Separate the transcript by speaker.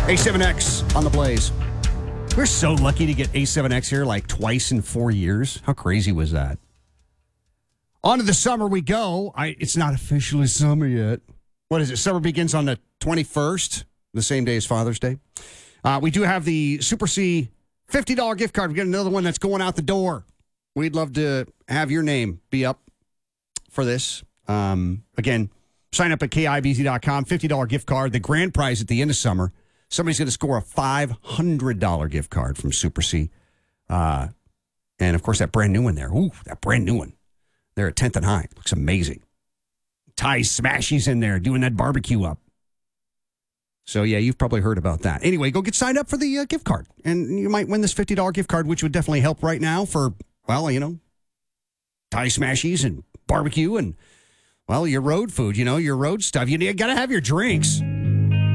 Speaker 1: A7X on the Blaze. We're so lucky to get A7X here like twice in 4 years. How crazy was that? On to the summer we go. It's not officially summer yet. What is it? Summer begins on the 21st, the same day as Father's Day. We do have the Super C $50 gift card. We got another one that's going out the door. We'd love to have your name be up for this. Again, sign up at KIBZ.com. $50 gift card. The grand prize at the end of summer. Somebody's going to score a $500 gift card from Super C. And, of course, that brand new one there. Ooh, that brand new one. They're at 10th and High. Looks amazing. Ty Smashy's in there doing that barbecue up. So, yeah, you've probably heard about that. Anyway, go get signed up for the gift card. And you might win this $50 gift card, which would definitely help right now for, well, Ty Smashy's and barbecue and, well, your road food, your road stuff. You got to have your drinks.